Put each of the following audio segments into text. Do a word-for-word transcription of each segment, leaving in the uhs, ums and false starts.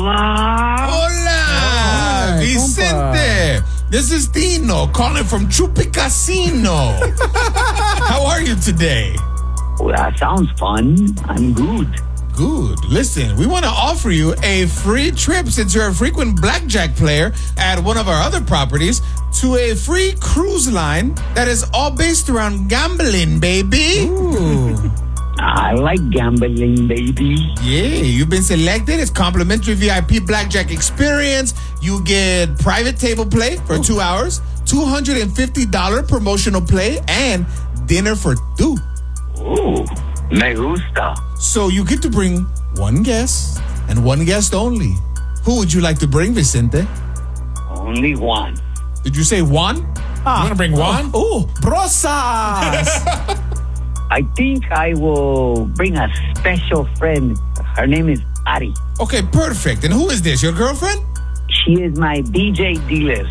Hola. Hola, Hi, Vicente. compa. This is Tino calling from Chupi Casino. How are you today? Oh, that sounds fun. I'm good. Good. Listen, we want to offer you a free trip since you're a frequent blackjack player at one of our other properties to a free cruise line that is all based around gambling, baby. Ooh. I like gambling, baby. Yeah, you've been selected. It's complimentary V I P blackjack experience. You get private table play for two hours, two hundred fifty dollars promotional play, and dinner for two. Ooh, me gusta. So you get to bring one guest and one guest only. Who would you like to bring, Vicente? Only one. Did you say one? You Ah. want to bring one? Oh, brosas! I think I will bring a special friend. Her name is Ari. Okay, perfect. And who is this? Your girlfriend? She is my B J dealer.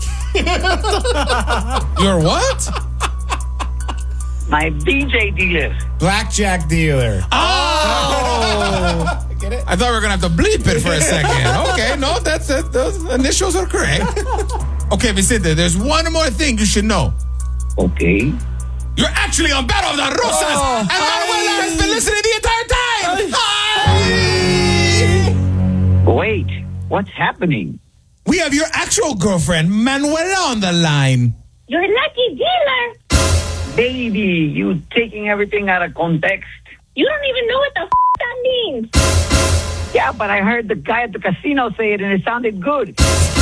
Your what? My B J dealer. Blackjack dealer. Oh! Get it? I thought we were going to have to bleep it for a second. Okay, no, that's it. Those initials are correct. Okay, Vicente, there's one more thing you should know. Okay. You're actually on Battle of the Rosas, Oh, and Manuela hi. has been listening the entire time. Hi. Wait, what's happening? We have your actual girlfriend, Manuela, on the line. You're a lucky dealer. Baby, you taking everything out of context. You don't even know what the f- that means. Yeah, but I heard the guy at the casino say it and it sounded good.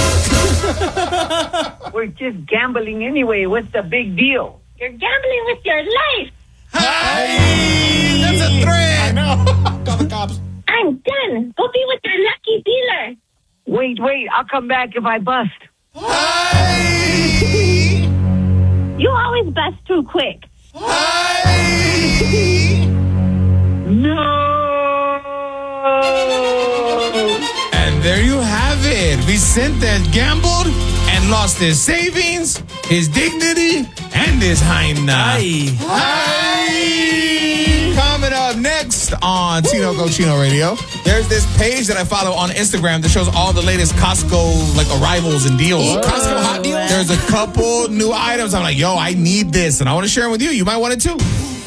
We're just gambling anyway. What's the big deal? You're gambling with your life. Hi. That's a threat. I know. Call the cops. I'm done. Go be with your lucky dealer. Wait, wait, I'll come back if I bust. Hi. You always bust too quick. Hi. No! And there you have it. Vicente gambled and lost his savings, his dignity, and his hyena. Hi. Hi. Coming up next on Tino Cochino Radio, there's this page that I follow on Instagram that shows all the latest Costco like arrivals and deals. Costco hot deals? There's a couple new items. I'm like, yo, I need this, and I want to share them with you. You might want it too.